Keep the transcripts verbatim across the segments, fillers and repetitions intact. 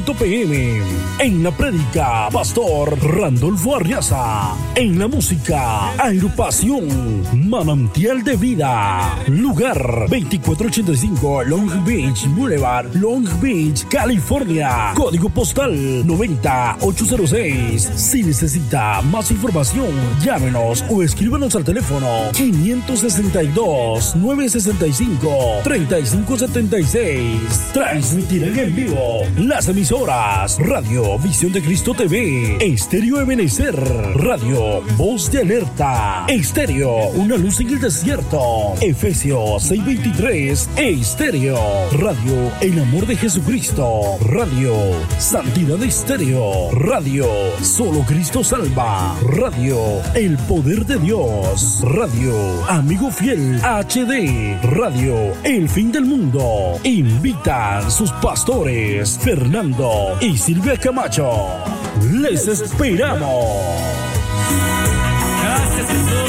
cinco p m En la prédica, Pastor Randolfo Arriaza. En la música, agrupación Manantial de Vida. Lugar veinticuatro ochenta y cinco Long Beach Boulevard, Long Beach, California. Código postal noventa mil ochocientos seis. Si necesita más información, llámenos o escríbanos al teléfono quinientos sesenta y dos, novecientos sesenta y cinco, treinta y cinco setenta y seis. Transmitirán en vivo las emisoras Radio Visión de Cristo T V, Estéreo Ebenecer, Radio Voz de Alerta, Estéreo Una Luz en el Desierto, Efesios seis veintitrés, Estéreo, Radio El Amor de Jesucristo, Radio Santidad Estéreo, Radio Solo Cristo Salva, Radio El Poder de Dios, Radio Amigo Fiel H D, Radio El Fin del Mundo. Invitan sus pastores Fernando y Silvia Camacho. Les esperamos. Gracias, Jesús.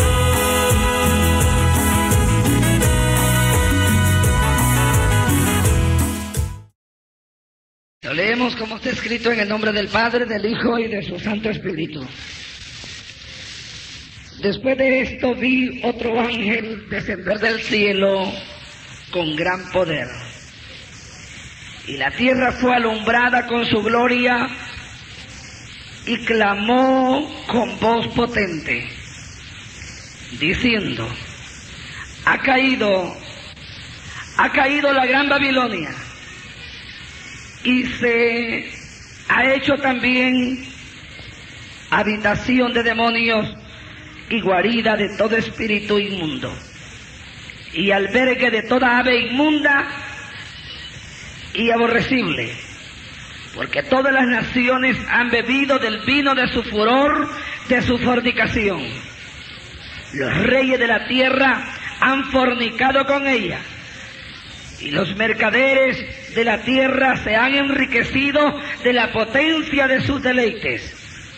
Lo leemos como está escrito en el nombre del Padre, del Hijo y de su Santo Espíritu. Después de esto vi otro ángel descender del cielo con gran poder. Y la tierra fue alumbrada con su gloria y clamó con voz potente, diciendo: ha caído, ha caído la gran Babilonia, y se ha hecho también habitación de demonios y guarida de todo espíritu inmundo, y albergue de toda ave inmunda y aborrecible, porque todas las naciones han bebido del vino de su furor, de su fornicación. Los reyes de la tierra han fornicado con ella, y los mercaderes de la tierra se han enriquecido de la potencia de sus deleites.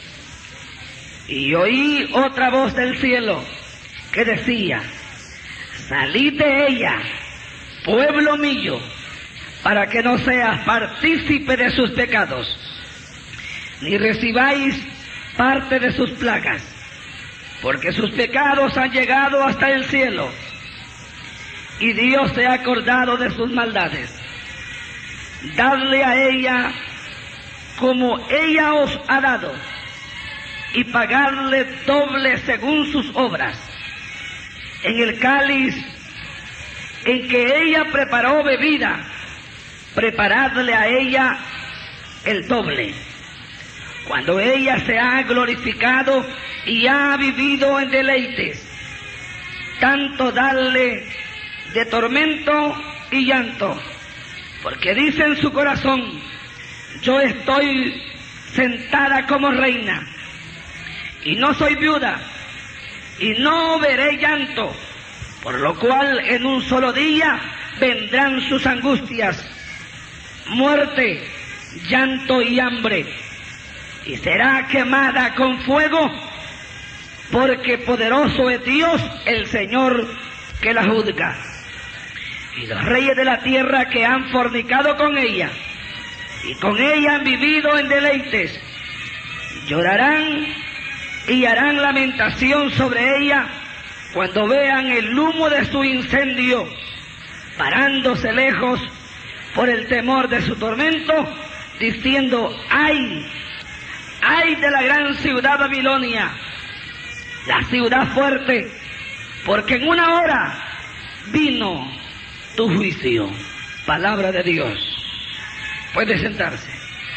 Y oí otra voz del cielo que decía: salid de ella, pueblo mío, para que no seas partícipe de sus pecados, ni recibáis parte de sus plagas, porque sus pecados han llegado hasta el cielo, y Dios se ha acordado de sus maldades. Dadle a ella como ella os ha dado, y pagadle doble según sus obras. En el cáliz en que ella preparó bebida, preparadle a ella el doble. Cuando ella se ha glorificado y ha vivido en deleites, tanto darle de tormento y llanto, porque dice en su corazón: yo estoy sentada como reina, y no soy viuda, y no veré llanto, por lo cual en un solo día vendrán sus angustias, muerte, llanto y hambre, y será quemada con fuego, porque poderoso es Dios, el Señor, que la juzga. Y los reyes de la tierra que han fornicado con ella, y con ella han vivido en deleites, llorarán y harán lamentación sobre ella cuando vean el humo de su incendio, parándose lejos por el temor de su tormento, diciendo: ¡ay! ¡ay de la gran ciudad Babilonia, la ciudad fuerte! Porque en una hora vino tu juicio. Palabra de Dios. Puede sentarse.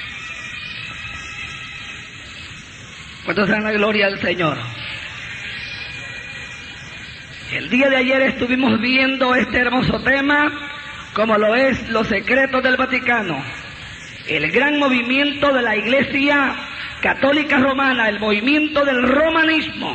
¿Cuántos dan la gloria al Señor? El día de ayer estuvimos viendo este hermoso tema, como lo es los secretos del Vaticano, el gran movimiento de la Iglesia Católica Romana, el movimiento del romanismo,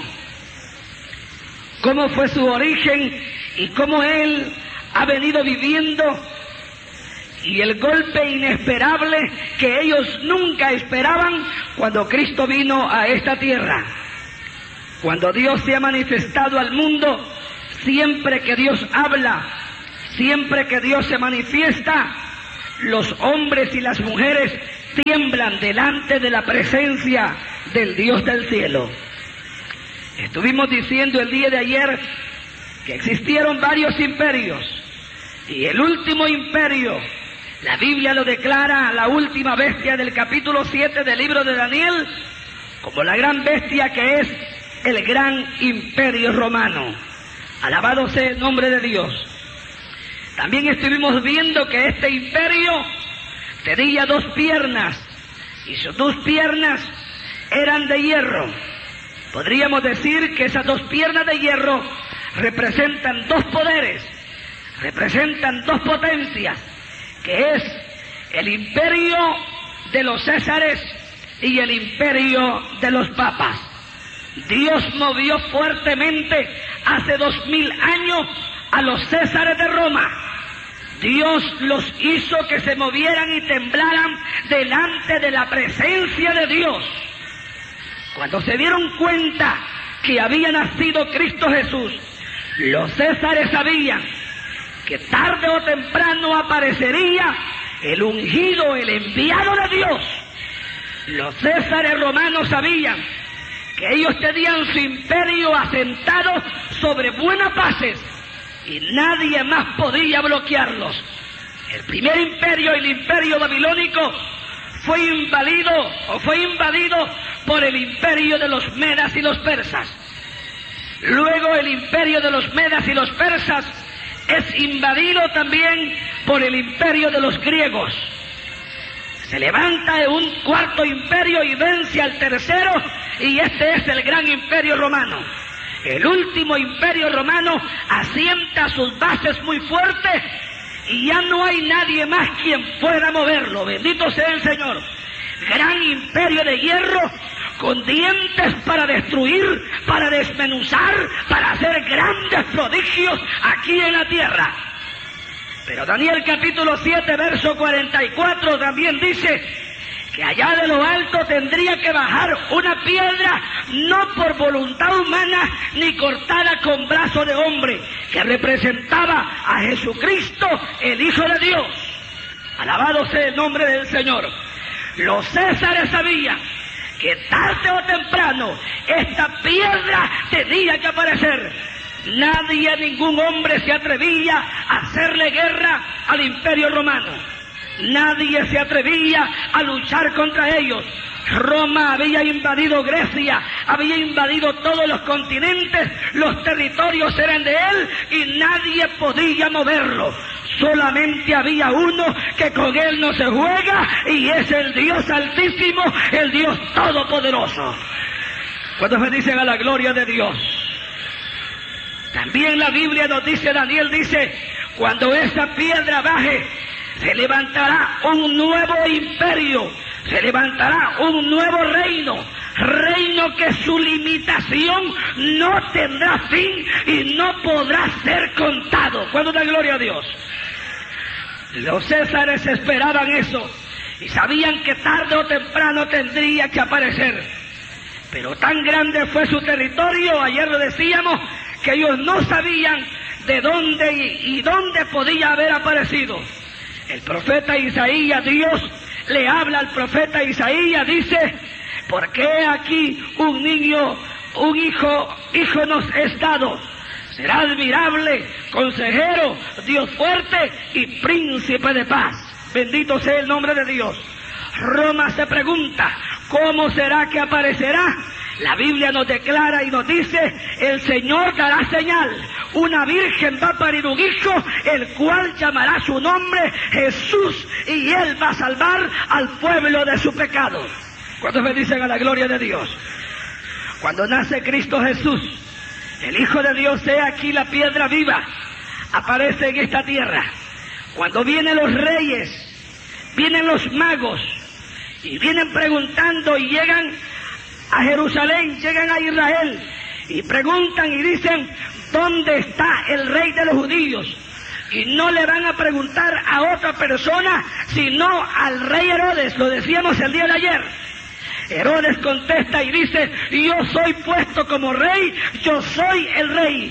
cómo fue su origen y cómo él ha venido viviendo, y el golpe inesperable que ellos nunca esperaban cuando Cristo vino a esta tierra. Cuando Dios se ha manifestado al mundo, siempre que Dios habla, siempre que Dios se manifiesta, los hombres y las mujeres tiemblan delante de la presencia del Dios del cielo. Estuvimos diciendo el día de ayer que existieron varios imperios, y el último imperio, la Biblia lo declara, la última bestia del capítulo siete del libro de Daniel, como la gran bestia que es el gran imperio romano. Alabado sea el nombre de Dios. También estuvimos viendo que este imperio tenía dos piernas, y sus dos piernas eran de hierro. Podríamos decir que esas dos piernas de hierro representan dos poderes, representan dos potencias, que es el imperio de los Césares y el imperio de los papas. Dios movió fuertemente hace dos mil años a los Césares de Roma. Dios los hizo que se movieran y temblaran delante de la presencia de Dios. Cuando se dieron cuenta que había nacido Cristo Jesús, los Césares sabían que tarde o temprano aparecería el ungido, el enviado de Dios. Los Césares romanos sabían que ellos tenían su imperio asentado sobre buenas bases y nadie más podía bloquearlos. El primer imperio, el imperio babilónico, fue invadido o fue invadido por el imperio de los medas y los persas. Luego el imperio de los medas y los persas es invadido también por el imperio de los griegos. Se levanta un cuarto imperio y vence al tercero, y este es el gran imperio romano. El último imperio romano asienta sus bases muy fuertes y ya no hay nadie más quien pueda moverlo. Bendito sea el Señor. Gran imperio de hierro con dientes para destruir, para desmenuzar, para hacer grandes prodigios aquí en la tierra. Pero Daniel capítulo siete, verso cuarenta y cuatro también dice que allá de lo alto tendría que bajar una piedra, no por voluntad humana, ni cortada con brazo de hombre, que representaba a Jesucristo, el Hijo de Dios. Alabado sea el nombre del Señor. Los Césares sabían que tarde o temprano esta piedra tenía que aparecer. Nadie, ningún hombre se atrevía a hacerle guerra al imperio romano. Nadie se atrevía a luchar contra ellos. Roma había invadido Grecia, había invadido todos los continentes, los territorios eran de él y nadie podía moverlo. Solamente había uno que con él no se juega, y es el Dios Altísimo, el Dios Todopoderoso. ¿Cuántos me dicen a la gloria de Dios? También la Biblia nos dice, Daniel dice, cuando esa piedra baje, se levantará un nuevo imperio, se levantará un nuevo reino, reino que su limitación no tendrá fin y no podrá ser contado. ¿Cuándo da gloria a Dios? Los Césares esperaban eso y sabían que tarde o temprano tendría que aparecer. Pero tan grande fue su territorio, ayer lo decíamos, que ellos no sabían de dónde y, y dónde podía haber aparecido. El profeta Isaías, Dios le habla al profeta Isaías, dice, ¿por qué aquí un niño, un hijo, hijo nos es dado? Será admirable, consejero, Dios fuerte y príncipe de paz. Bendito sea el nombre de Dios. Roma se pregunta, ¿cómo será que aparecerá? La Biblia nos declara y nos dice, el Señor dará señal. Una virgen va a parir un hijo, el cual llamará su nombre Jesús, y él va a salvar al pueblo de su pecado. ¿Cuántos me dicen a la gloria de Dios? Cuando nace Cristo Jesús, el Hijo de Dios, sea aquí la piedra viva, aparece en esta tierra. Cuando vienen los reyes, vienen los magos, y vienen preguntando y llegan a Jerusalén, llegan a Israel, y preguntan y dicen, ¿dónde está el rey de los judíos? Y no le van a preguntar a otra persona, sino al rey Herodes, lo decíamos el día de ayer. Herodes contesta y dice, yo soy puesto como rey, yo soy el rey.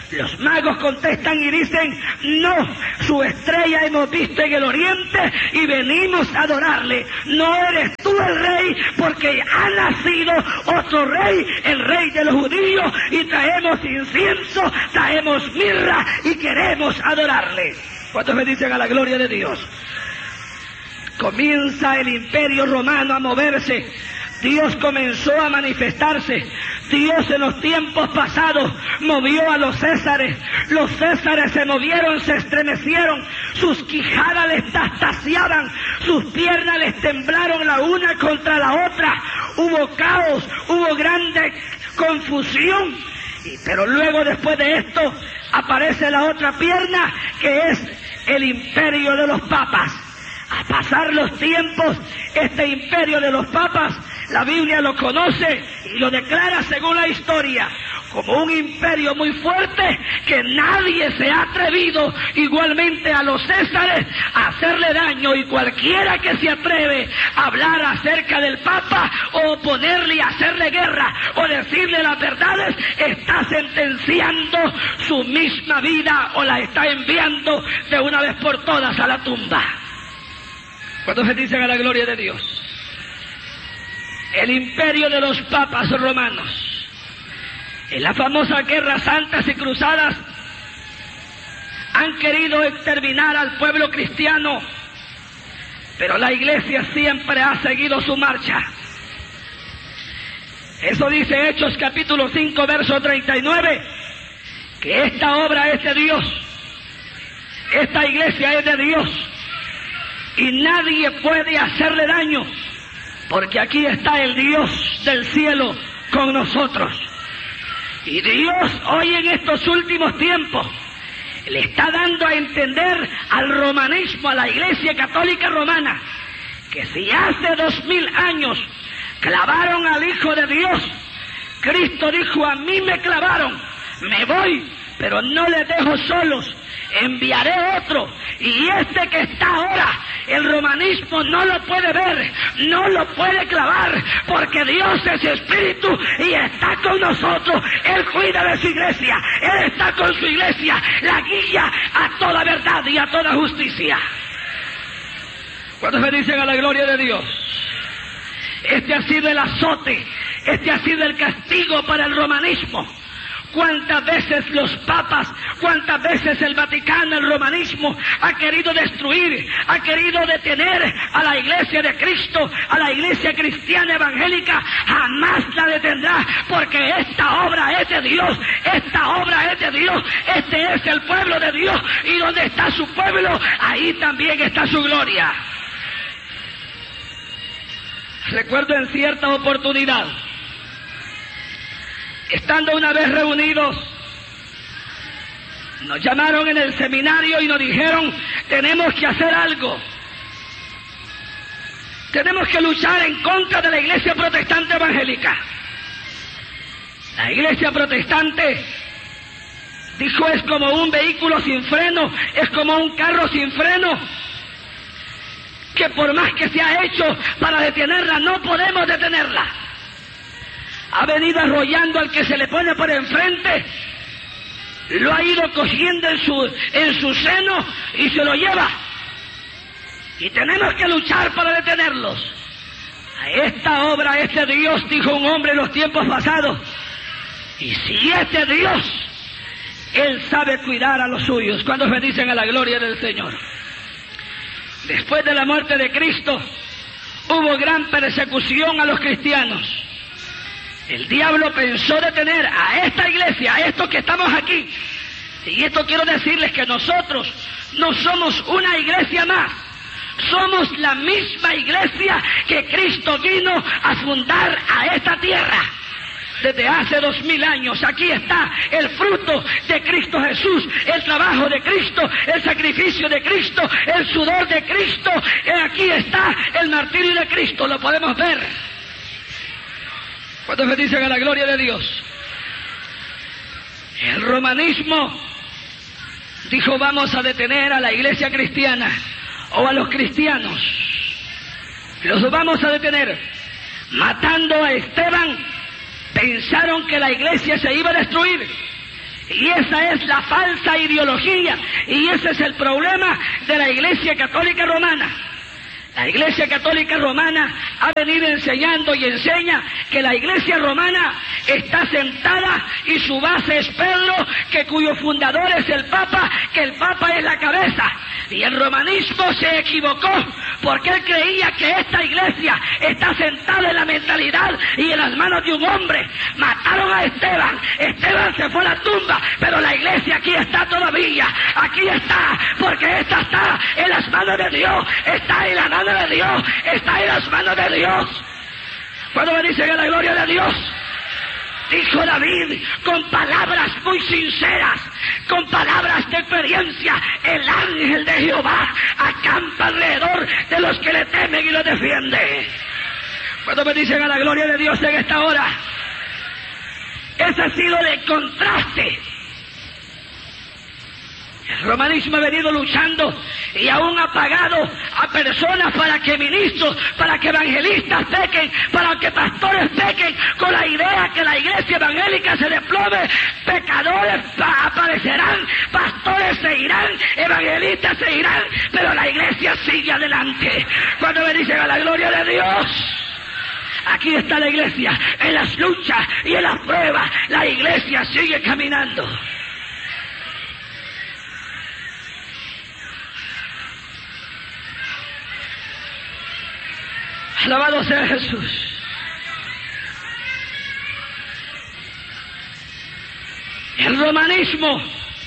Los magos contestan y dicen, no, su estrella hemos visto en el oriente y venimos a adorarle. No eres tú el rey, porque ha nacido otro rey, el rey de los judíos, y traemos incienso, traemos mirra y queremos adorarle. ¿Cuántos me dicen a la gloria de Dios? Comienza el imperio romano a moverse. Dios comenzó a manifestarse. Dios en los tiempos pasados movió a los césares. Los césares se movieron, se estremecieron, sus quijadas les tastaseaban, sus piernas les temblaron la una contra la otra. Hubo caos, hubo grande confusión. Y, pero luego, después de esto, aparece la otra pierna, que es el imperio de los papas. A pasar los tiempos, este imperio de los papas, la Biblia lo conoce y lo declara, según la historia, como un imperio muy fuerte, que nadie se ha atrevido, igualmente a los césares, a hacerle daño, y cualquiera que se atreve a hablar acerca del Papa, o oponerle y hacerle guerra, o decirle las verdades, está sentenciando su misma vida, o la está enviando de una vez por todas a la tumba. ¿Cuántos se dicen a la gloria de Dios? El imperio de los papas romanos, en las famosas guerras santas y cruzadas, han querido exterminar al pueblo cristiano, pero la iglesia siempre ha seguido su marcha. Eso dice Hechos capítulo cinco, verso treinta y nueve, que esta obra es de Dios, esta iglesia es de Dios, y nadie puede hacerle daño, porque aquí está el Dios del cielo con nosotros. Y Dios hoy, en estos últimos tiempos, le está dando a entender al romanismo, a la Iglesia Católica Romana, que si hace dos mil años clavaron al Hijo de Dios, Cristo dijo, a mí me clavaron, me voy, pero no les dejo solos, enviaré otro, y este que está ahora, el romanismo no lo puede ver, no lo puede clavar, porque Dios es espíritu y está con nosotros. Él cuida de su iglesia, Él está con su iglesia, la guía a toda verdad y a toda justicia. ¿Cuántos me dicen a la gloria de Dios? Este ha sido el azote, este ha sido el castigo para el romanismo. ¿Cuántas veces los papas, cuántas veces el Vaticano, el romanismo, ha querido destruir, ha querido detener a la iglesia de Cristo, a la iglesia cristiana evangélica? Jamás la detendrá, porque esta obra es de Dios, esta obra es de Dios, este es el pueblo de Dios, y donde está su pueblo, ahí también está su gloria. Recuerdo en cierta oportunidad, estando una vez reunidos, nos llamaron en el seminario y nos dijeron, tenemos que hacer algo. Tenemos que luchar en contra de la iglesia protestante evangélica. La iglesia protestante, dijo, es como un vehículo sin freno, es como un carro sin freno, que por más que se ha hecho para detenerla, no podemos detenerla. Ha venido arrollando al que se le pone por enfrente, lo ha ido cogiendo en su, en su seno y se lo lleva. Y tenemos que luchar para detenerlos. A esta obra es de Dios, dijo un hombre en los tiempos pasados. Y si es de Dios, Él sabe cuidar a los suyos. ¿Cuántos me dicen a la gloria del Señor? Después de la muerte de Cristo, hubo gran persecución a los cristianos. El diablo pensó detener a esta iglesia, a estos que estamos aquí. Y esto quiero decirles, que nosotros no somos una iglesia más. Somos la misma iglesia que Cristo vino a fundar a esta tierra. Desde hace dos mil años, aquí está el fruto de Cristo Jesús, el trabajo de Cristo, el sacrificio de Cristo, el sudor de Cristo. Aquí está el martirio de Cristo, lo podemos ver. ¿Cuántos me dicen a la gloria de Dios? El romanismo dijo, vamos a detener a la iglesia cristiana o a los cristianos. Los vamos a detener. Matando a Esteban, pensaron que la iglesia se iba a destruir. Y esa es la falsa ideología, y ese es el problema de la Iglesia Católica Romana. La Iglesia Católica Romana ha venido enseñando y enseña que la Iglesia Romana está sentada y su base es Pedro, que cuyo fundador es el Papa, que el Papa es la cabeza. Y el romanismo se equivocó porque él creía que esta iglesia está sentada en la mentalidad y en las manos de un hombre. Mataron a Esteban, Esteban se fue a la tumba, pero la iglesia aquí está todavía, aquí está, porque esta está en las manos de Dios, está en la mano de Dios, está en las manos de Dios. Cuando me dicen a la gloria de Dios, dijo David con palabras muy sinceras, con palabras de experiencia, el ángel de Jehová acampa alrededor de los que le temen y lo defiende. Cuando me dicen a la gloria de Dios en esta hora, ese ha sido el contraste. El romanismo ha venido luchando y aún ha pagado a personas para que ministros, para que evangelistas pequen, para que pastores pequen, con la idea que la iglesia evangélica se desplome. Pecadores aparecerán, pastores se irán, evangelistas se irán, pero la iglesia sigue adelante. Cuando me dicen a la gloria de Dios, aquí está la iglesia, en las luchas y en las pruebas, la iglesia sigue caminando. Alabado sea Jesús. El romanismo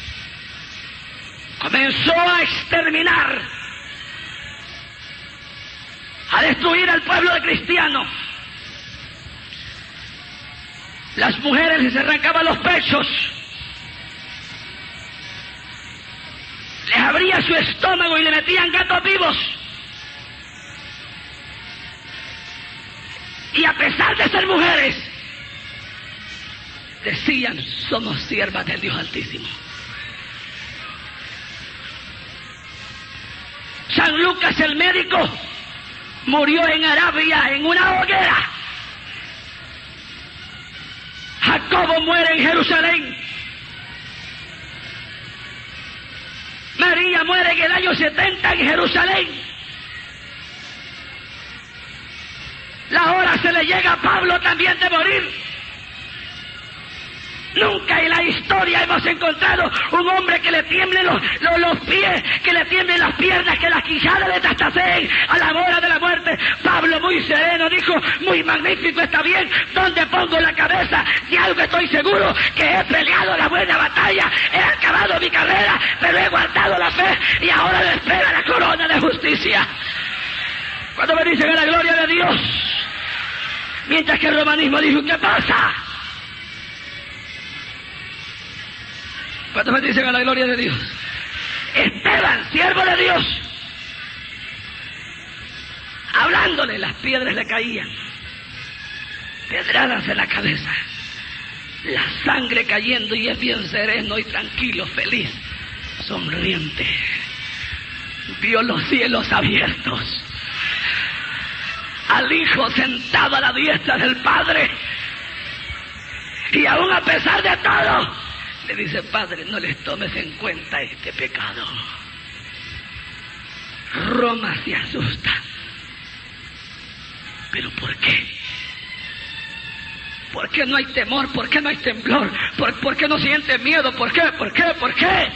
comenzó a exterminar, a destruir al pueblo de cristiano. Las mujeres les arrancaban los pechos, les abría su estómago y le metían gatos vivos. Y a pesar de ser mujeres, decían, somos siervas del Dios Altísimo. San Lucas el médico murió en Arabia en una hoguera. Jacobo muere en Jerusalén. María muere en el año setenta en Jerusalén. La hora se le llega a Pablo también de morir. Nunca en la historia hemos encontrado un hombre que le tiemblen los, los, los pies, que le tiemblen las piernas, que las quijadas le trastaseen a la hora de la muerte. Pablo muy sereno dijo, muy magnífico, está bien, ¿dónde pongo la cabeza? De algo estoy seguro, que he peleado la buena batalla, he acabado mi carrera, pero he guardado la fe y ahora me espera la corona de justicia. Cuando me dicen a la gloria de Dios, mientras que el romanismo dijo, ¿qué pasa? Cuando me dicen a la gloria de Dios, Esteban, siervo de Dios, hablándole, las piedras le caían, pedradas en la cabeza, la sangre cayendo, y es bien sereno y tranquilo, feliz, sonriente. Vio los cielos abiertos, al Hijo sentado a la diestra del Padre, y aún a pesar de todo, le dice, Padre, no les tomes en cuenta este pecado. Roma se asusta. ¿Pero por qué? ¿Por qué no hay temor? ¿Por qué no hay temblor? ¿Por, por qué no siente miedo? ¿Por qué? ¿Por qué? ¿Por qué?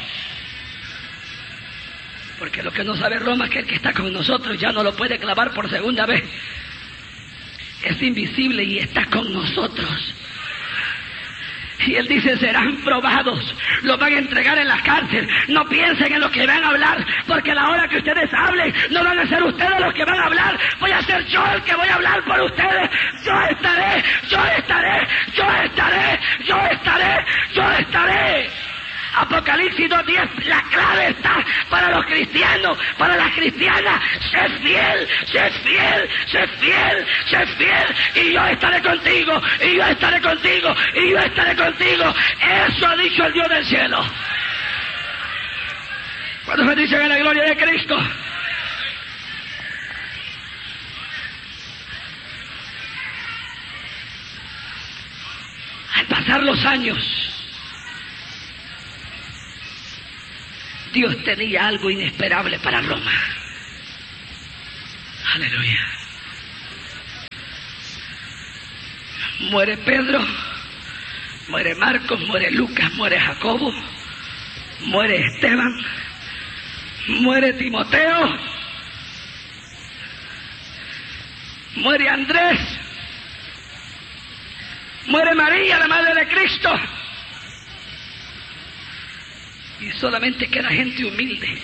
Porque lo que no sabe Roma es que el que está con nosotros ya no lo puede clavar por segunda vez. Es invisible y está con nosotros. Y él dice, serán probados, los van a entregar en la cárcel. No piensen en lo que van a hablar, porque a la hora que ustedes hablen, no van a ser ustedes los que van a hablar. Voy a ser yo el que voy a hablar por ustedes. Yo estaré, yo estaré, yo estaré, yo estaré, yo estaré. Apocalipsis dos diez, la clave está para los cristianos, para las cristianas. Sé fiel, sé fiel, sé fiel, sé fiel, y yo estaré contigo, y yo estaré contigo, y yo estaré contigo. Eso ha dicho el Dios del cielo. Cuando me dicen en la gloria de Cristo, al pasar los años, Dios tenía algo inesperable para Roma. Aleluya. Muere Pedro, muere Marcos, muere Lucas, muere Jacobo, muere Esteban, muere Timoteo, muere Andrés, muere María, la madre de Cristo, y solamente queda gente humilde.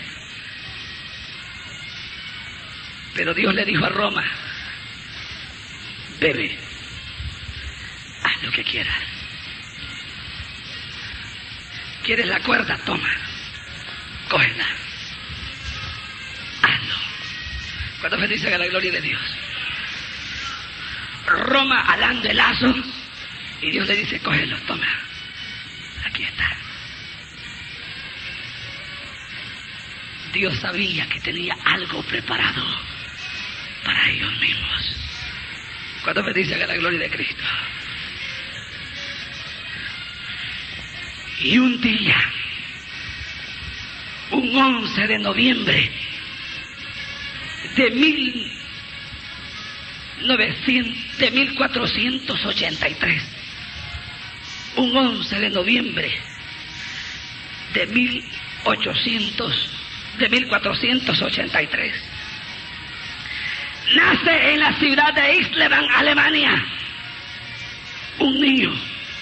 Pero Dios le dijo a Roma: bebe, haz lo que quieras. ¿Quieres la cuerda? Toma, cógela, hazlo. ¿Cuántos felices a la gloria de Dios? Roma alando el lazo y Dios le dice: cógelo, toma, aquí está. Dios sabía que tenía algo preparado para ellos mismos. ¿Cuántos felices a la gloria de Cristo? Y un día, un once de noviembre de mil novecientos, de mil cuatrocientos ochenta y tres, un once de noviembre de mil ochocientos, de mil cuatrocientos ochenta y tres, nace en la ciudad de Eisleben, Alemania, un niño.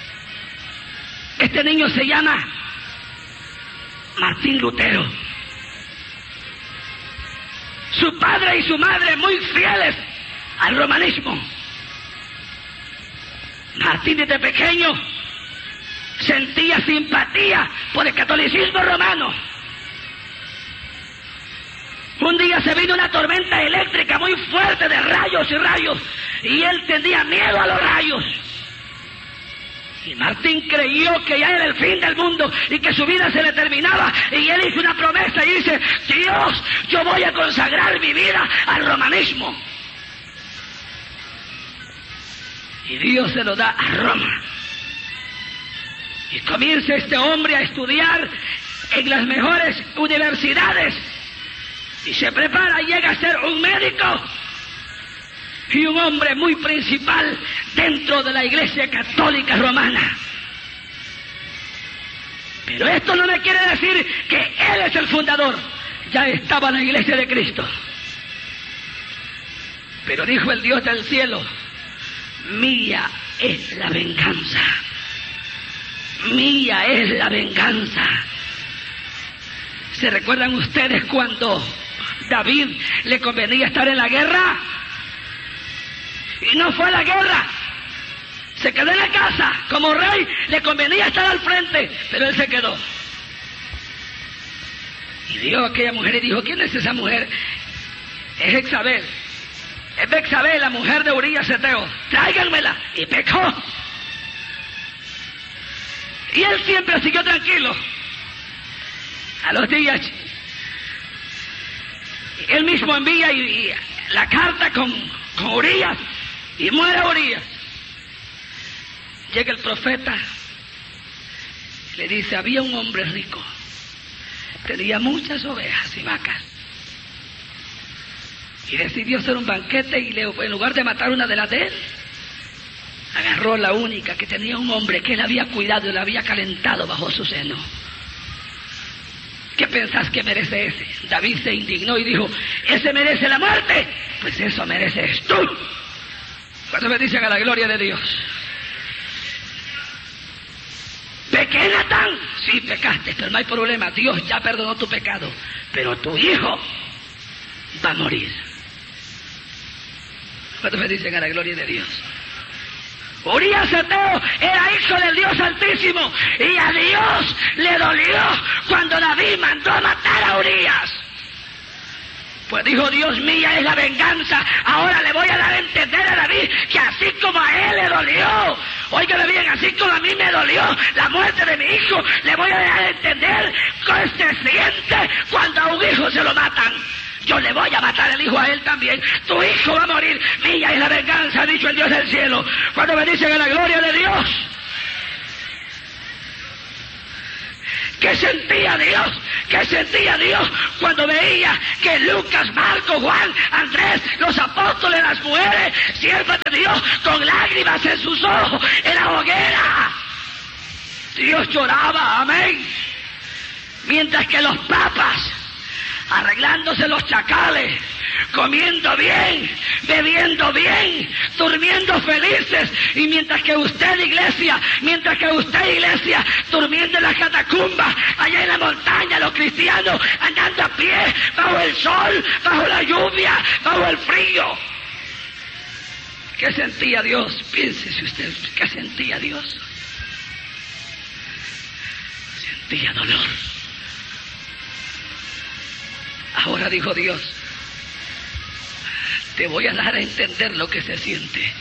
Este niño se llama Martín Lutero. Su padre y su madre muy fieles al romanismo. Martín desde pequeño sentía simpatía por el catolicismo romano. Un día se vino una tormenta eléctrica muy fuerte de rayos y rayos, y él tenía miedo a los rayos. Y Martín creyó que ya era el fin del mundo y que su vida se le terminaba, y él hizo una promesa y dice: Dios, yo voy a consagrar mi vida al romanismo. Y Dios se lo da a Roma. Y comienza este hombre a estudiar en las mejores universidades y se prepara y llega a ser un médico y un hombre muy principal dentro de la Iglesia Católica Romana. Pero esto no me quiere decir que él es el fundador. Ya estaba en la Iglesia de Cristo. Pero dijo el Dios del cielo: mía es la venganza. Mía es la venganza. ¿Se recuerdan ustedes cuando David le convenía estar en la guerra? Y no fue a la guerra. Se quedó en la casa. Como rey le convenía estar al frente, pero él se quedó. Y vio a aquella mujer y dijo: ¿quién es esa mujer? Es Jezabel. Es Bexabel, la mujer de Urías Eteo. Tráiganmela. Y pecó. Y él siempre siguió tranquilo. A los días, él mismo envía y, y la carta con, con Urías, y muere Urías. Llega el profeta, le dice: había un hombre rico, tenía muchas ovejas y vacas, y decidió hacer un banquete, y le, en lugar de matar una de las de él, agarró la única que tenía un hombre que él había cuidado y la había calentado bajo su seno. ¿Qué pensás que merece ese? David se indignó y dijo: ese merece la muerte. Pues eso mereces tú. Cuando me dicen a la gloria de Dios: ¿pequé, Natán? Sí, pecaste, pero no hay problema. Dios ya perdonó tu pecado, pero tu hijo va a morir. Cuando me dicen a la gloria de Dios: Urías Eteo era hijo del Dios Altísimo, y a Dios le dolió cuando David mandó a matar a Urías. Pues dijo Dios: mía es la venganza. Ahora le voy a dar a entender a David que así como a él le dolió, óigame bien, así como a mí me dolió la muerte de mi hijo, le voy a dar a entender que se siente cuando a un hijo se lo matan. Yo le voy a matar el hijo a él también. Tu hijo va a morir. Mía es la venganza, ha dicho el Dios del cielo. Cuando me dicen a la gloria de Dios, ¿Qué sentía Dios? ¿Qué sentía Dios cuando veía que Lucas, Marcos, Juan, Andrés, los apóstoles, las mujeres, siervas de Dios, con lágrimas en sus ojos, en la hoguera? Dios lloraba, amén. Mientras que los papas, arreglándose los chacales, comiendo bien, bebiendo bien, durmiendo felices, y mientras que usted, iglesia, mientras que usted, iglesia, durmiendo en las catacumbas, allá en la montaña, los cristianos andando a pie, bajo el sol, bajo la lluvia, bajo el frío. ¿Qué sentía Dios? Piénsese usted, ¿qué sentía Dios? Sentía dolor. Ahora dijo Dios, te voy a dar a entender lo que se siente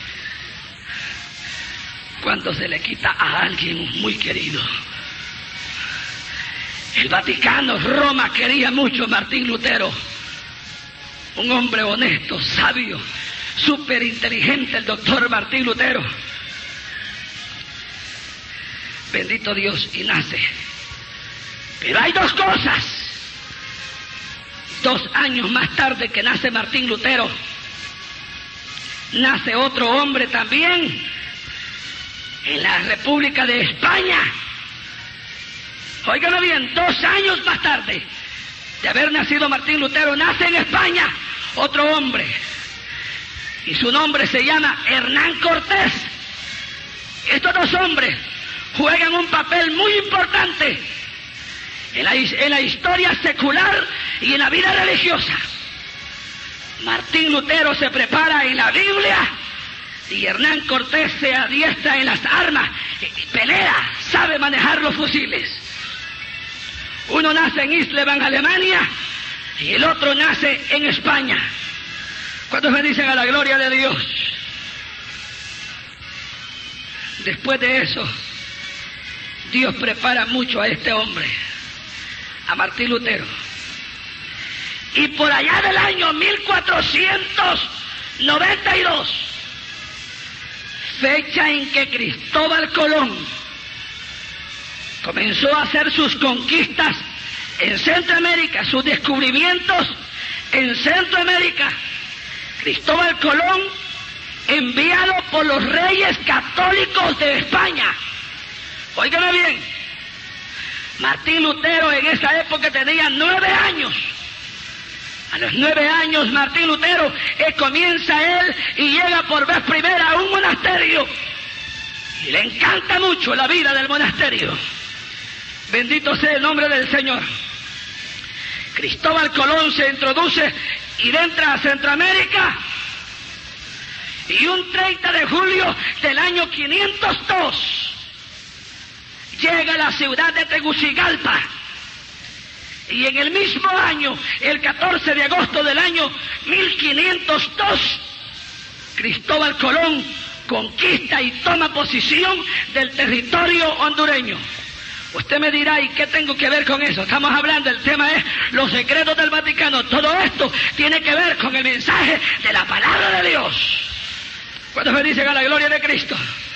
cuando se le quita a alguien muy querido. El Vaticano, Roma, quería mucho a Martín Lutero, un hombre honesto, sabio, súper inteligente, el doctor Martín Lutero. Bendito Dios, y nace. Pero hay dos cosas. Dos años más tarde que nace Martín Lutero, nace otro hombre también en la República de España. Óigame bien, dos años más tarde de haber nacido Martín Lutero, nace en España otro hombre, y su nombre se llama Hernán Cortés. Estos dos hombres juegan un papel muy importante en la, en la historia secular y en la vida religiosa. Martín Lutero se prepara en la Biblia y Hernán Cortés se adiestra en las armas, pelea, sabe manejar los fusiles. Uno nace en Isleben, Alemania, y el otro nace en España. ¿Cuántos me dicen a la gloria de Dios? Después de eso, Dios prepara mucho a este hombre, a Martín Lutero. Y por allá del año mil cuatrocientos noventa y dos, fecha en que Cristóbal Colón comenzó a hacer sus conquistas en Centroamérica, sus descubrimientos en Centroamérica, Cristóbal Colón, enviado por los reyes católicos de España. Óigame bien, Martín Lutero en esa época tenía nueve años. A los nueve años Martín Lutero eh, comienza él y llega por vez primera a un monasterio. Y le encanta mucho la vida del monasterio. Bendito sea el nombre del Señor. Cristóbal Colón se introduce y entra a Centroamérica. Y un treinta de julio del año quinientos dos llega a la ciudad de Tegucigalpa. Y en el mismo año, el catorce de agosto del año mil quinientos dos, Cristóbal Colón conquista y toma posesión del territorio hondureño. Usted me dirá, ¿y qué tengo que ver con eso? Estamos hablando, el tema es los secretos del Vaticano. Todo esto tiene que ver con el mensaje de la palabra de Dios. ¿Cuántos me dicen a la gloria de Cristo?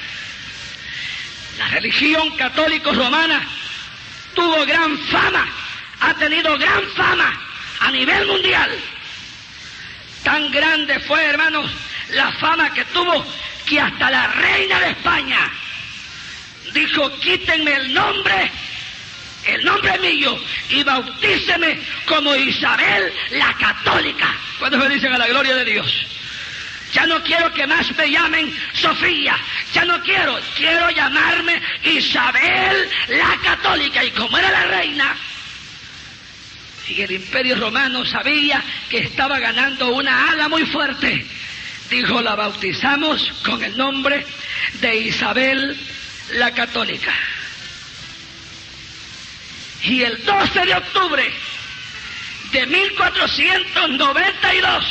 La religión católico romana tuvo gran fama, ha tenido gran fama a nivel mundial. Tan grande fue, hermanos, la fama que tuvo que hasta la reina de España dijo: quítenme el nombre, el nombre mío, y bautíceme como Isabel la Católica. ¿Cuántos me dicen a la gloria de Dios? Ya no quiero que más me llamen Sofía, ya no quiero, quiero llamarme Isabel la Católica. Y como era la reina, y el Imperio Romano sabía que estaba ganando una ala muy fuerte, dijo: la bautizamos con el nombre de Isabel la Católica. Y el doce de octubre de mil cuatrocientos noventa y dos,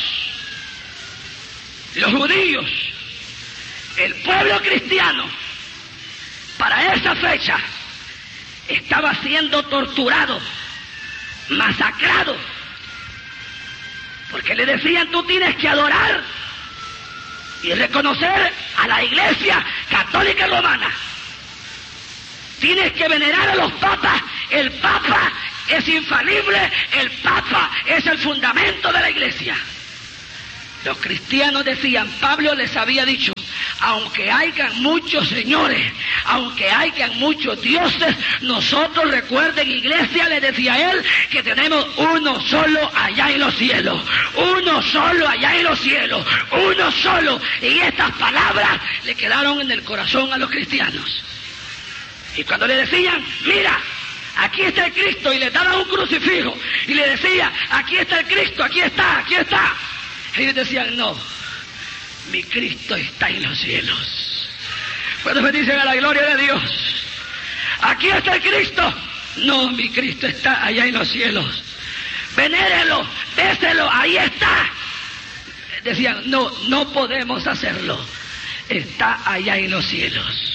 los judíos, el pueblo cristiano, para esa fecha estaba siendo torturado, masacrado, porque le decían: tú tienes que adorar y reconocer a la Iglesia Católica Romana, tienes que venerar a los papas el Papa es infalible, el Papa es el fundamento de la iglesia. Los cristianos decían, Pablo les había dicho, aunque hayan muchos señores, aunque hayan muchos dioses, nosotros, recuerden, iglesia, le decía él, que tenemos uno solo allá en los cielos, uno solo allá en los cielos, uno solo. Y estas palabras le quedaron en el corazón a los cristianos. Y cuando le decían, mira, aquí está el Cristo, y le daban un crucifijo, y le decía, aquí está el Cristo, aquí está, aquí está. Ellos decían, no, mi Cristo está en los cielos. Cuando me dicen a la gloria de Dios, aquí está el Cristo, no, mi Cristo está allá en los cielos. Venérelo, déselo, ahí está. Decían, no, no podemos hacerlo, está allá en los cielos.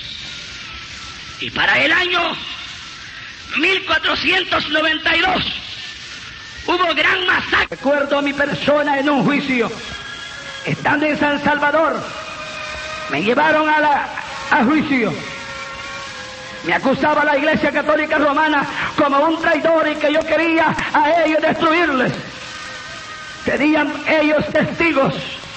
Y para el año mil cuatrocientos noventa y dos hubo gran masacre. Recuerdo a mi persona en un juicio, estando en San Salvador, me llevaron a, la, a juicio. Me acusaba la Iglesia Católica Romana como un traidor y que yo quería a ellos destruirles. Tenían ellos testigos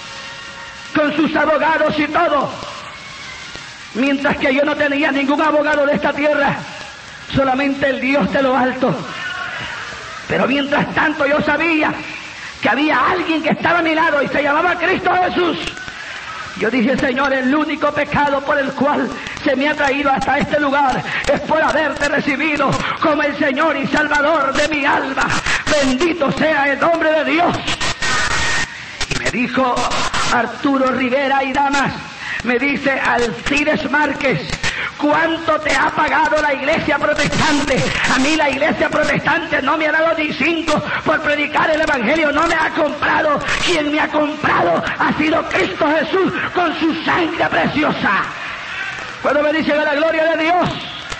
con sus abogados y todo, mientras que yo no tenía ningún abogado de esta tierra, solamente el Dios de lo alto. Pero mientras tanto yo sabía que había alguien que estaba a mi lado y se llamaba Cristo Jesús. Yo dije, Señor, el único pecado por el cual se me ha traído hasta este lugar es por haberte recibido como el Señor y Salvador de mi alma. Bendito sea el nombre de Dios. Y me dijo Arturo Rivera y Damas, me dice Alcides Márquez, ¿cuánto te ha pagado la iglesia protestante? A mí la iglesia protestante no me ha dado ni cinco por predicar el evangelio, no me ha comprado. Quien me ha comprado ha sido Cristo Jesús con su sangre preciosa. Cuando me dicen a la gloria de Dios,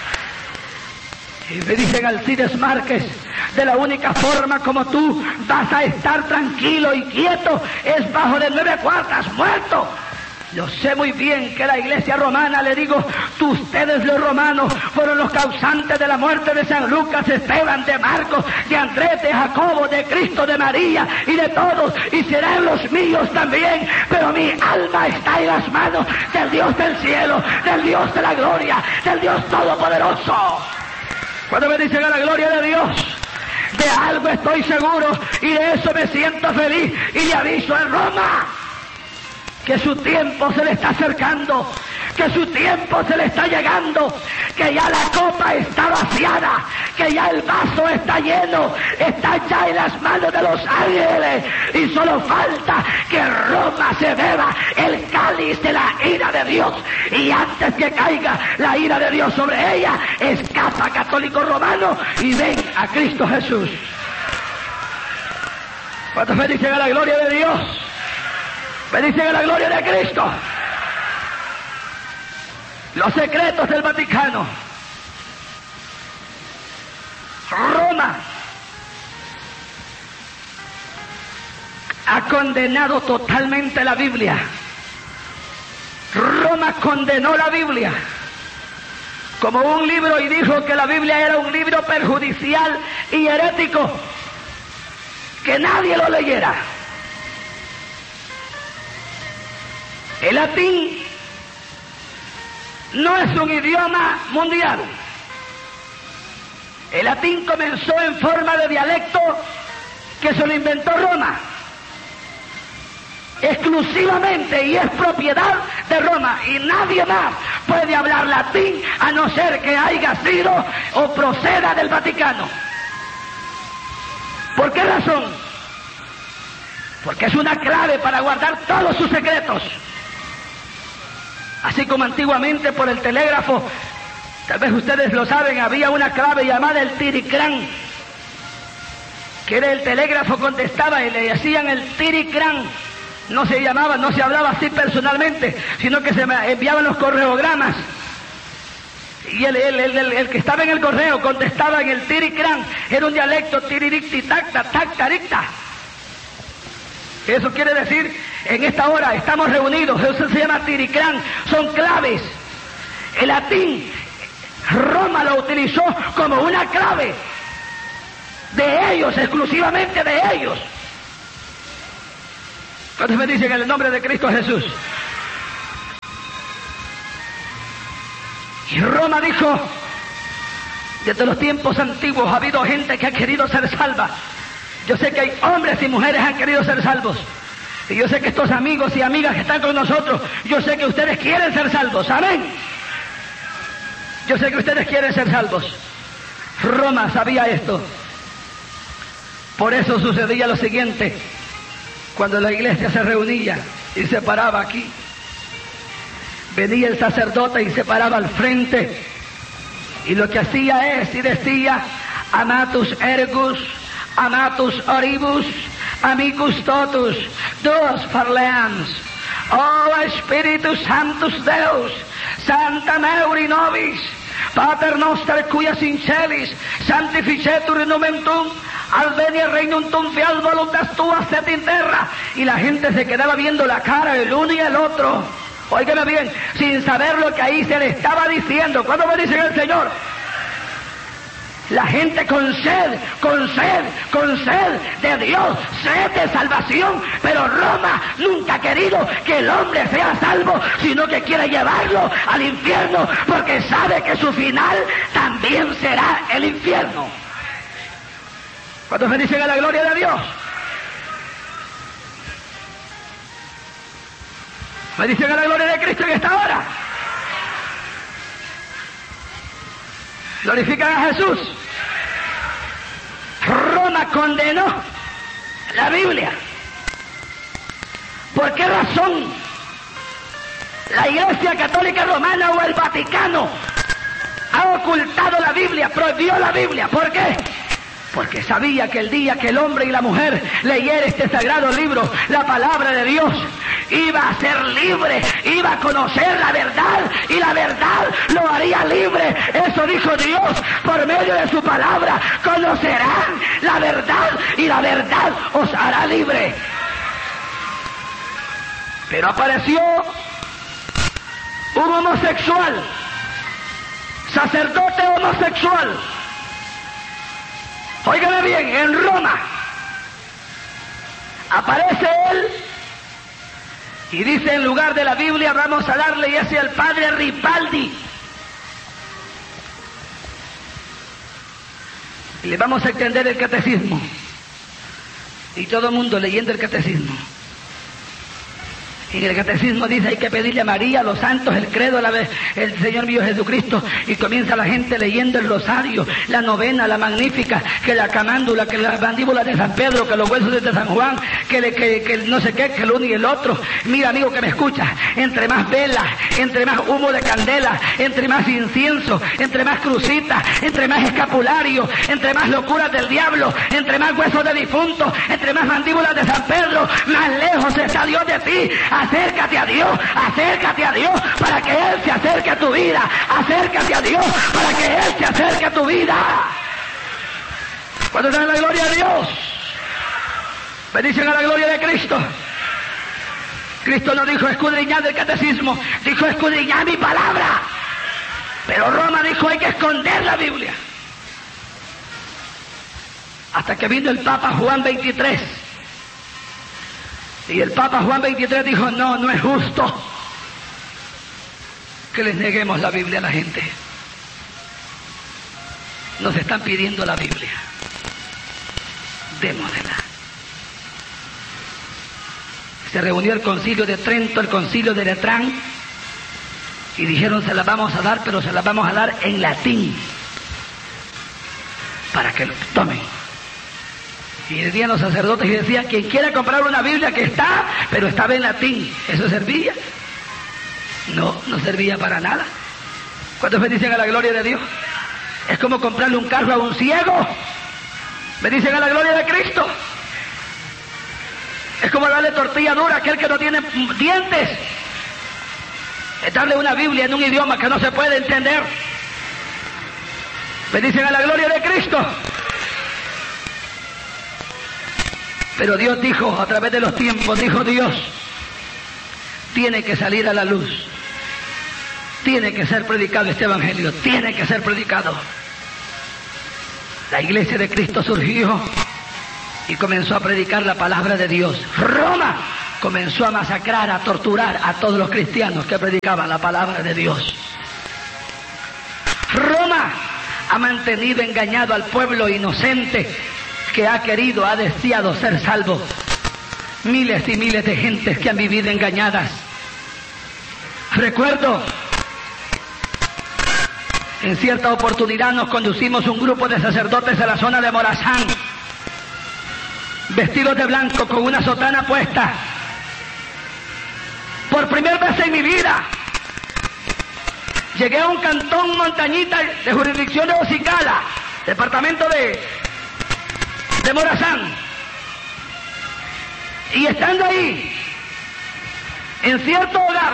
y me dicen Alcides Márquez, de la única forma como tú vas a estar tranquilo y quieto es bajo de nueve cuartas muerto. Yo sé muy bien que la iglesia romana, le digo, tú, ustedes los romanos fueron los causantes de la muerte de San Lucas, Esteban, de Marcos, de Andrés, de Jacobo, de Cristo, de María y de todos, y serán los míos también, pero mi alma está en las manos del Dios del cielo, del Dios de la gloria, del Dios todopoderoso. Cuando me dicen a la gloria de Dios, de algo estoy seguro y de eso me siento feliz, y le aviso en Roma que su tiempo se le está acercando, que su tiempo se le está llegando, que ya la copa está vaciada, que ya el vaso está lleno, está ya en las manos de los ángeles, y solo falta que Roma se beba el cáliz de la ira de Dios, y antes que caiga la ira de Dios sobre ella, escapa católico romano y ven a Cristo Jesús. ¿Cuántos me dicen a la gloria de Dios? Me dicen a la gloria de Cristo. Los secretos del Vaticano. Roma ha condenado totalmente la Biblia. Roma condenó la Biblia como un libro y dijo que la Biblia era un libro perjudicial y herético, que nadie lo leyera. El latín no es un idioma mundial. El latín comenzó en forma de dialecto que se lo inventó Roma, exclusivamente, y es propiedad de Roma, y nadie más puede hablar latín a no ser que haya sido o proceda del Vaticano. ¿Por qué razón? Porque es una clave para guardar todos sus secretos. Así como antiguamente por el telégrafo, tal vez ustedes lo saben, había una clave llamada el tiricrán, que era el telégrafo, contestaba y le decían el tiricrán. No se llamaba, no se hablaba así personalmente, sino que se enviaban los correogramas. Y el, el, el, el, el que estaba en el correo contestaba en el tiricrán, era un dialecto tiriricti tacta tactaricta. Eso quiere decir, en esta hora estamos reunidos, eso se llama tiricrán, son claves. El latín Roma lo utilizó como una clave de ellos, exclusivamente de ellos. ¿Cuántos me dicen en el nombre de Cristo Jesús? Y Roma dijo, desde los tiempos antiguos ha habido gente que ha querido ser salva. Yo sé que hay hombres y mujeres que han querido ser salvos. Y yo sé que estos amigos y amigas que están con nosotros, yo sé que ustedes quieren ser salvos. Amén. Yo sé que ustedes quieren ser salvos. Roma sabía esto. Por eso sucedía lo siguiente. Cuando la iglesia se reunía y se paraba aquí, venía el sacerdote y se paraba al frente. Y lo que hacía es y decía, amatus ergus, amatus oribus, amicus totus, dos parleans. Oh Spiritus Sanctus Deus, Santa Mauri Nobis, Pater Noster cuias in celis, sanctificetur nomen tuum, alvenia regnum tuum, fiat voluntas tua set in terra. Y la gente se quedaba viendo la cara el uno y el otro. Óigame bien, sin saber lo que ahí se le estaba diciendo. ¿Cuándo me dice el Señor? La gente con sed, con sed, con sed de Dios, sed de salvación. Pero Roma nunca ha querido que el hombre sea salvo, sino que quiere llevarlo al infierno, porque sabe que su final también será el infierno. ¿Cuántos me dicen a la gloria de Dios? ¿Me dicen a la gloria de Cristo en esta hora? Glorifican a Jesús. Roma condenó la Biblia. ¿Por qué razón la Iglesia Católica Romana o el Vaticano ha ocultado la Biblia, prohibió la Biblia? ¿Por qué? Porque sabía que el día que el hombre y la mujer leyera este sagrado libro, la palabra de Dios, iba a ser libre, iba a conocer la verdad, y la verdad lo haría libre. Eso dijo Dios por medio de su palabra: conocerán la verdad y la verdad os hará libre. Pero apareció un homosexual, sacerdote homosexual. Óigame bien, en Roma aparece él y dice: en lugar de la Biblia vamos a darle, y ese es el padre Ripaldi, y le vamos a extender el catecismo. Y todo el mundo leyendo el catecismo. En el catecismo dice: hay que pedirle a María, a los santos, el credo, la, el Señor mío Jesucristo. Y comienza la gente leyendo el rosario, la novena, la magnífica, que la camándula, que la mandíbula de San Pedro, que los huesos de San Juan, que, le, que, que no sé qué, que el uno y el otro. Mira, amigo que me escucha, entre más velas, entre más humo de candela, entre más incienso, entre más crucitas, entre más escapulario, entre más locuras del diablo, entre más huesos de difunto, entre más mandíbulas de San Pedro, más lejos está Dios de ti. Acércate a Dios, acércate a Dios para que Él se acerque a tu vida. Acércate a Dios para que Él se acerque a tu vida. ¿Cuándo está en la gloria de Dios? Bendición a la gloria de Cristo. Cristo no dijo escudriñad el catecismo, dijo escudriñad mi palabra. Pero Roma dijo: hay que esconder la Biblia. Hasta que vino el Papa Juan veintitrés. Y el Papa Juan veintitrés dijo: no, no es justo que les neguemos la Biblia a la gente. Nos están pidiendo la Biblia, démosla. Se reunió el concilio de Trento, el concilio de Letrán, y dijeron: se la vamos a dar, pero se la vamos a dar en latín, para que lo tomen. Y decían los sacerdotes y decían: quien quiera comprar una Biblia, que está, pero estaba en latín. ¿Eso servía? No, no servía para nada. ¿Cuántos me dicen a la gloria de Dios? Es como comprarle un carro a un ciego. ¿Me dicen a la gloria de Cristo? Es como darle tortilla dura a aquel que no tiene dientes. Es darle una Biblia en un idioma que no se puede entender. ¿Me dicen a la gloria de Cristo? Pero Dios dijo, a través de los tiempos, dijo Dios: tiene que salir a la luz Tiene que ser predicado este evangelio, tiene que ser predicado. La iglesia de Cristo surgió y comenzó a predicar la palabra de Dios. Roma comenzó a masacrar, a torturar a todos los cristianos que predicaban la palabra de Dios. Roma ha mantenido engañado al pueblo inocente que ha querido, ha deseado ser salvo. Miles y miles de gentes que han vivido engañadas. Recuerdo, en cierta oportunidad nos conducimos un grupo de sacerdotes a la zona de Morazán, vestidos de blanco con una sotana puesta. Por primera vez en mi vida llegué a un cantón montañita de jurisdicción de Ocicala, departamento de, de Morazán. Y estando ahí, en cierto hogar,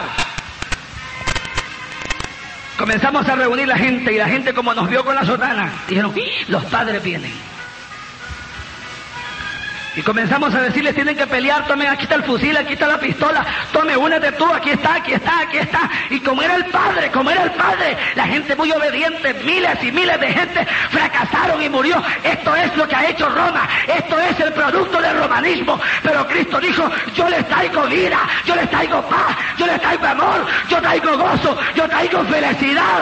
comenzamos a reunir la gente, y la gente, como nos vio con la sotana, dijeron, los padres vienen. Y comenzamos a decirles, tienen que pelear, tomen, aquí está el fusil, aquí está la pistola, tome, únete tú, aquí está, aquí está, aquí está. Y como era el padre, como era el padre, la gente muy obediente, miles y miles de gente fracasaron y murió. Esto es lo que ha hecho Roma, esto es el producto del romanismo. Pero Cristo dijo, yo les traigo vida, yo les traigo paz, yo les traigo amor, yo traigo gozo, yo traigo felicidad.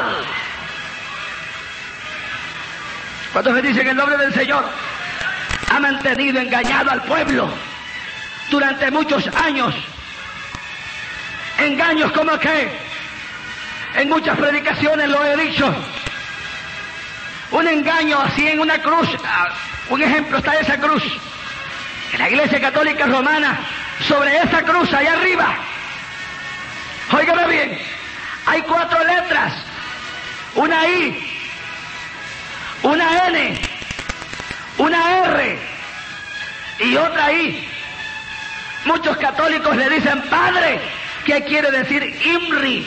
¿Cuántos me dicen el nombre del Señor? Ha mantenido engañado al pueblo durante muchos años. Engaños como que en muchas predicaciones lo he dicho. Un engaño así en una cruz. Un ejemplo está esa cruz. En la Iglesia Católica Romana, sobre esa cruz allá arriba, óigame bien, hay cuatro letras. Una I, una N, una R y otra I. Muchos católicos le dicen Padre, ¿qué quiere decir IMRI?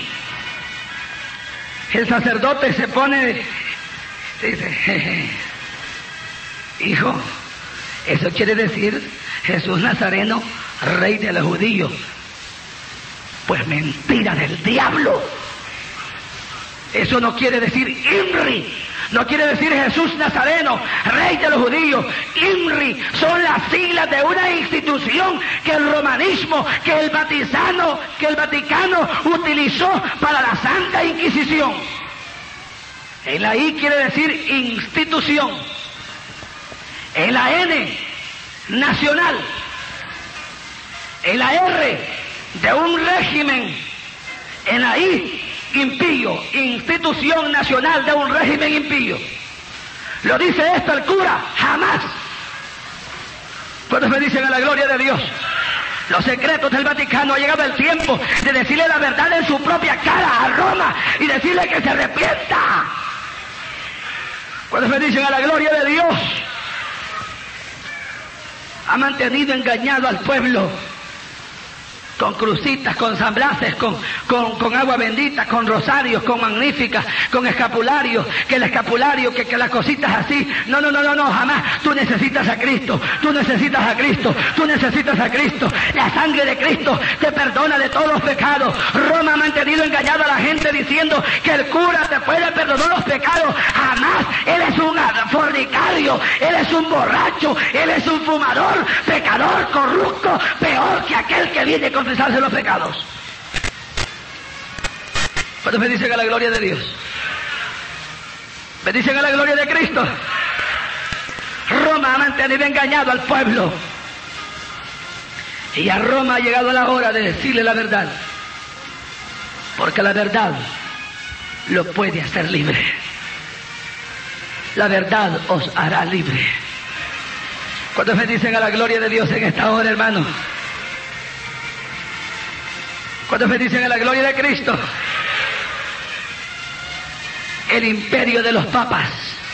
El sacerdote se pone, dice, jeje, hijo, eso quiere decir Jesús Nazareno, Rey de los judíos. Pues mentira del diablo. Eso no quiere decir IMRI. No quiere decir Jesús Nazareno, Rey de los judíos. IMRI son las siglas de una institución que el romanismo, que el Vaticano, que el Vaticano utilizó para la Santa Inquisición. En la I quiere decir institución. En la N, nacional. En la R, de un régimen. En la I, impío, institución nacional de un régimen impío. Lo dice esto el cura, jamás. Cuando me dicen a la gloria de Dios, los secretos del Vaticano, ha llegado el tiempo de decirle la verdad en su propia cara a Roma y decirle que se arrepienta. Cuando me dicen a la gloria de Dios, ha mantenido engañado al pueblo con crucitas, con samblaces, con, con, con agua bendita, con rosarios, con magníficas, con escapularios, que el escapulario, que, que las cositas así. No, no, no, no, no, jamás. Tú necesitas a Cristo, tú necesitas a Cristo, tú necesitas a Cristo. La sangre de Cristo te perdona de todos los pecados. Roma ha mantenido engañada a la gente diciendo que el cura te puede perdonar los pecados. Jamás. Él es un fornicario, él es un borracho, él es un fumador, pecador, corrupto, peor que aquel que viene con confesarse los pecados. ¿Cuántos me dicen a la gloria de Dios? ¿Me dicen a la gloria de Cristo? Roma ha mantenido engañado al pueblo. Y a Roma ha llegado la hora de decirle la verdad. Porque la verdad lo puede hacer libre. La verdad os hará libre. ¿Cuántos me dicen a la gloria de Dios en esta hora, hermano? ¿Cuántos me dicen a la gloria de Cristo? El imperio de los papas.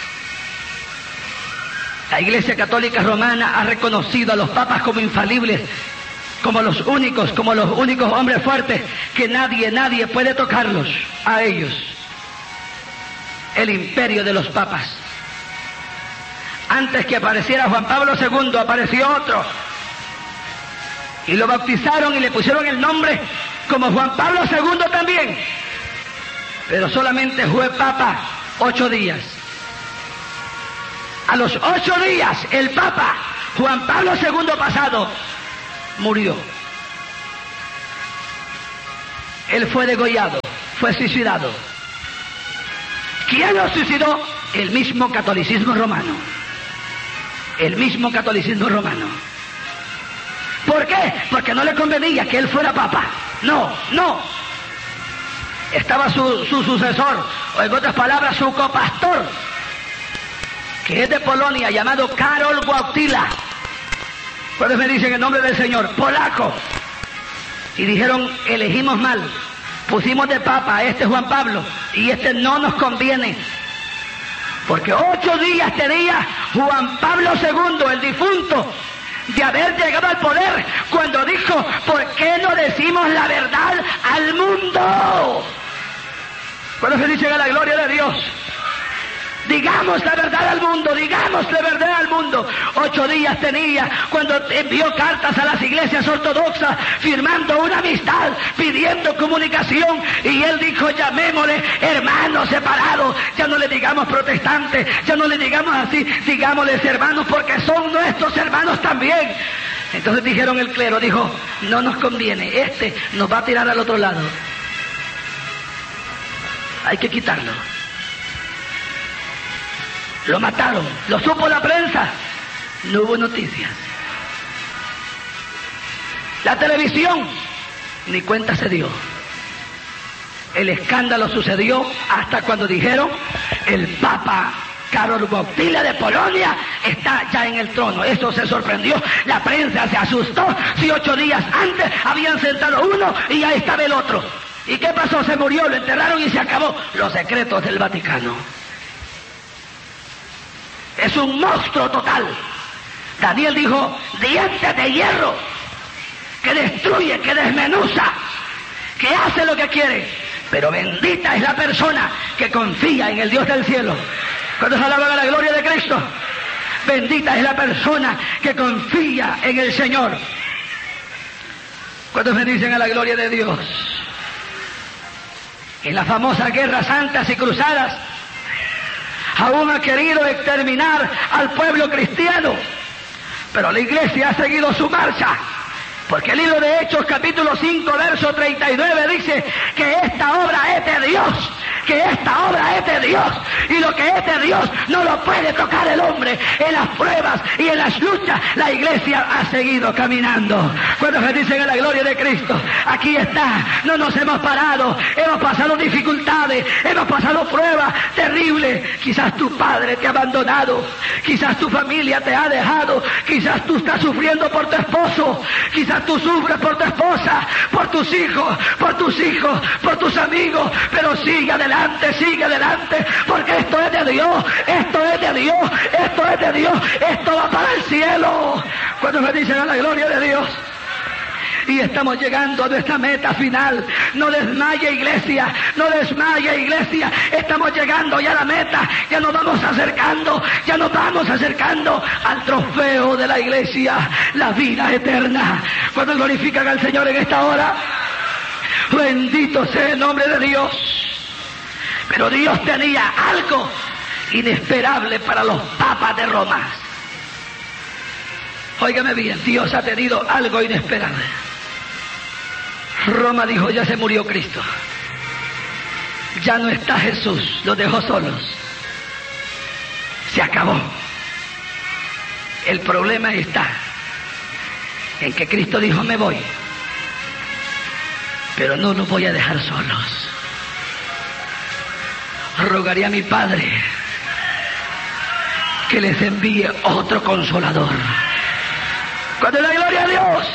La Iglesia Católica Romana ha reconocido a los papas como infalibles, como los únicos, como los únicos hombres fuertes, que nadie, nadie puede tocarlos a ellos. El imperio de los papas. Antes que apareciera Juan Pablo segundo, apareció otro. Y lo bautizaron y le pusieron el nombre como Juan Pablo segundo también. pero solamente fue papa ocho días. A los ocho días, el Papa Juan Pablo segundo pasado murió. Él fue degollado, fue suicidado. ¿Quién lo suicidó? El mismo catolicismo romano. El mismo catolicismo romano. ¿Por qué? Porque no le convenía que él fuera papa. No, no. Estaba su, su sucesor, o en otras palabras, su copastor, que es de Polonia, llamado Karol Wojtyła. Por me dicen el nombre del Señor, polaco. Y dijeron, elegimos mal, pusimos de papa a este Juan Pablo, y este no nos conviene. Porque ocho días tenía Juan Pablo segundo, el difunto, de haber llegado al poder, cuando dijo, ¿por qué no decimos la verdad al mundo? Cuando se dice a la gloria de Dios, digamos la verdad al mundo, digamos la verdad al mundo. Ocho días tenía cuando envió cartas a las iglesias ortodoxas, firmando una amistad, pidiendo comunicación, y él dijo, llamémosle hermanos separados, ya no le digamos protestantes, ya no le digamos así, digámosles hermanos, porque son nuestros hermanos también. Entonces dijeron, el clero dijo, no nos conviene, este nos va a tirar al otro lado, hay que quitarlo. Lo mataron, lo supo la prensa, no hubo noticias. La televisión, ni cuenta se dio. El escándalo sucedió hasta cuando dijeron, el Papa Karol Wojtyła de Polonia está ya en el trono. Eso se sorprendió, la prensa se asustó. Si ocho días antes habían sentado uno y ya estaba el otro. ¿Y qué pasó? Se murió, lo enterraron y se acabó. Los secretos del Vaticano. Es un monstruo total. Daniel dijo, dientes de hierro, que destruye, que desmenuza, que hace lo que quiere. Pero bendita es la persona que confía en el Dios del cielo. Cuando se alaba la gloria de Cristo, bendita es la persona que confía en el Señor. Cuando se dicen a la gloria de Dios, en las famosas guerras santas y cruzadas, aún ha querido exterminar al pueblo cristiano, pero la iglesia ha seguido su marcha, porque el libro de Hechos capítulo cinco verso treinta y nueve dice que esta obra es de Dios, que esta obra es de Dios, y lo que es de Dios no lo puede tocar el hombre. En las pruebas y en las luchas la iglesia ha seguido caminando. Cuando se dicen a la gloria de Cristo, aquí está, no nos hemos parado, hemos pasado dificultades, hemos pasado pruebas terribles. Quizás tu padre te ha abandonado, quizás tu familia te ha dejado, quizás tú estás sufriendo por tu esposo, quizás tú sufres por tu esposa, por tus hijos, por tus hijos, por tus amigos, pero sigue adelante. Adelante, sigue adelante, porque esto es de Dios, esto es de Dios, esto es de Dios, esto va para el cielo. Cuando me dicen a la gloria de Dios, y estamos llegando a nuestra meta final. No desmaye, iglesia, no desmaye, iglesia, estamos llegando ya a la meta, ya nos vamos acercando, ya nos vamos acercando al trofeo de la iglesia, la vida eterna. Cuando glorifican al Señor en esta hora, bendito sea el nombre de Dios. Pero Dios tenía algo inesperable para los papas de Roma. Óigame bien, Dios ha tenido algo inesperable. Roma dijo, ya se murió Cristo, ya no está Jesús, los dejó solos, se acabó. El problema está en que Cristo dijo, me voy, pero no los voy a dejar solos. Rogaré a mi Padre que les envíe otro consolador. Cuando la gloria a Dios.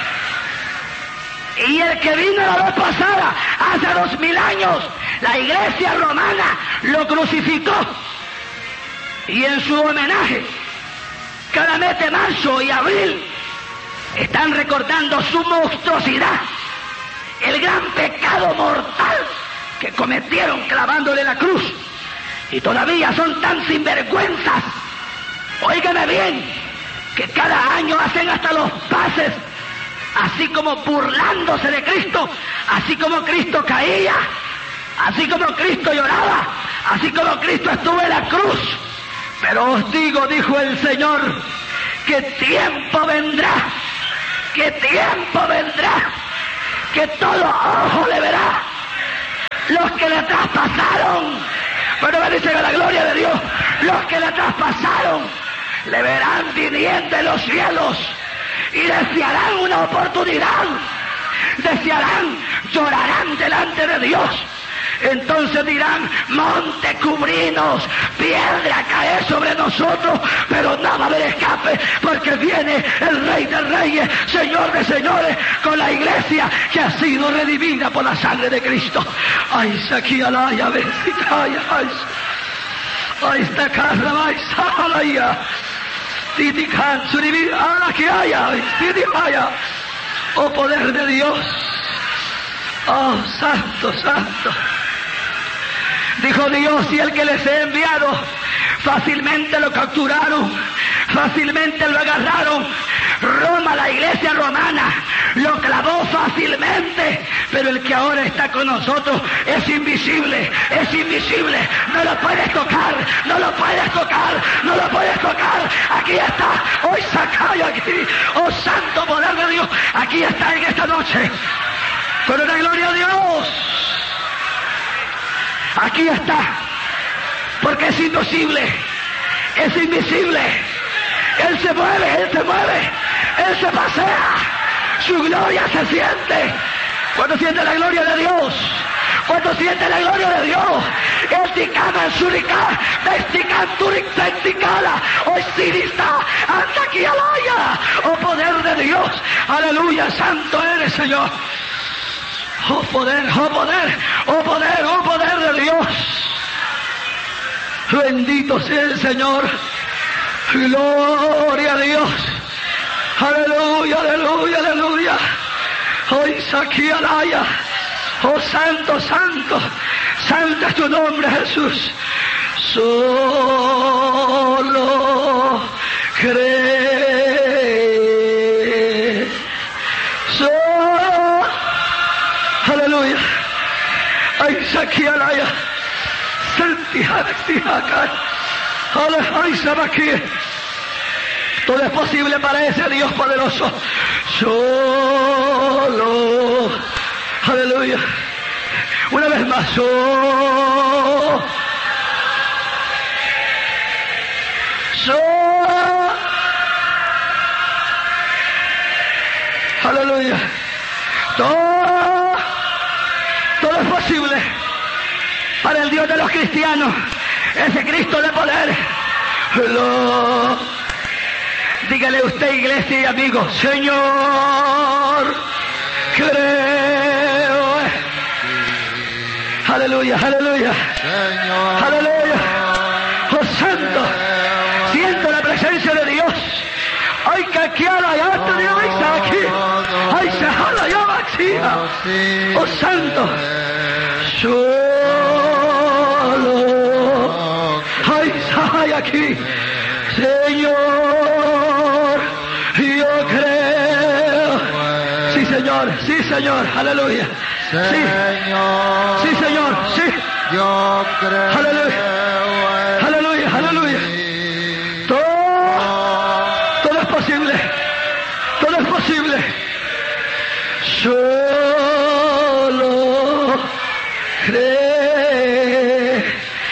Y el que vino la vez pasada, hace dos mil años, la iglesia romana lo crucificó. Y en su homenaje, cada mes de marzo y abril, están recordando su monstruosidad, el gran pecado mortal que cometieron clavándole la cruz, y todavía son tan sinvergüenzas, óigame bien, que cada año hacen hasta los pases, así como burlándose de Cristo, así como Cristo caía, así como Cristo lloraba, así como Cristo estuvo en la cruz. Pero os digo, dijo el Señor, que tiempo vendrá, que tiempo vendrá, que todo ojo le verá. Los que le traspasaron, pero me dicen a la gloria de Dios, los que le traspasaron, le verán viniendo de los cielos y desearán una oportunidad, desearán, llorarán delante de Dios. Entonces dirán, monte, cubrinos, piedra cae sobre nosotros, pero no va a haber escape, porque viene el Rey de Reyes, Señor de Señores, con la iglesia que ha sido redimida por la sangre de Cristo. Ay, saquíala, besicaya, ay, ay, esta casa, ay, sábalaya, titican, suribir, ala que haya, titipaya, oh poder de Dios, oh santo, santo. Dijo Dios, y el que les he enviado, fácilmente lo capturaron, fácilmente lo agarraron. Roma, la iglesia romana, lo clavó fácilmente, pero el que ahora está con nosotros es invisible, es invisible, no lo puedes tocar, no lo puedes tocar, no lo puedes tocar. Aquí está, hoy sacaya aquí, oh santo poder de Dios, aquí está en esta noche, con la gloria a Dios. Aquí está, porque es imposible, es invisible. Él se mueve, Él se mueve, Él se pasea, su gloria se siente. Cuando siente la gloria de Dios, cuando siente la gloria de Dios, el ticana suricá, vestican turicala, hoy sirista, anda aquí alaya, oh poder de Dios, aleluya, santo eres Señor. Oh poder, oh poder, oh poder, oh poder de Dios. Bendito sea el Señor. Gloria a Dios. Aleluya, aleluya, aleluya. Hoy saquí alaya. Oh santo, santo. Santo es tu nombre, Jesús. Solo cree. Solo. Aleluya. Ay, saquí alaya. Todo es posible para ese Dios poderoso. Solo. Aleluya. Una vez más. Solo. Solo. Aleluya. Todo, todo es posible para el Dios de los cristianos, ese Cristo de poder. Lo... Dígale usted, iglesia y amigos, Señor, creo. Aleluya, aleluya. Señor, aleluya. Oh santo, siento la presencia de Dios. Ay, que aquí a la llanta de Dios aquí. Ay, se jala ya vacía. Oh santo. Solo. Ay, ay, aquí. Señor, yo creo. Sí, Señor, sí, Señor, aleluya. Sí, sí, Señor, sí. Yo creo. Aleluya, aleluya, aleluya. Todo, todo es posible, todo es posible. Solo cree,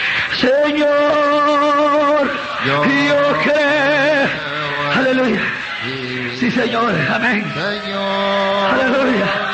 Señor, yo, yo creo. Aleluya. Sí, Señor, amén. Señor. Aleluya.